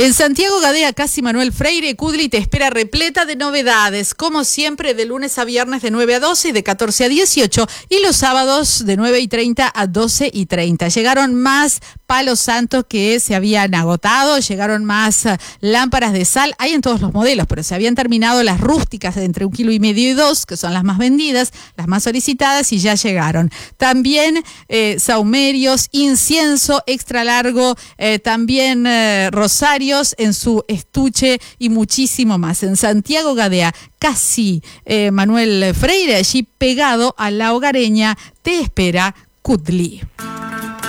En Santiago Gadea, casi Manuel Freire, Kudli te espera repleta de novedades, como siempre, de lunes a viernes de 9 a 12 y de 14 a 18, y los sábados de 9:30 a 12:30. Llegaron más palos santos que se habían agotado, llegaron más lámparas de sal, hay en todos los modelos, pero se habían terminado las rústicas de entre 1,5 kg y 2, que son las más vendidas, las más solicitadas, y ya llegaron. También saumerios, incienso extra largo, también rosarios en su estuche y muchísimo más. En Santiago Gadea, casi Manuel Freire, allí pegado a la Hogareña, te espera Kudli.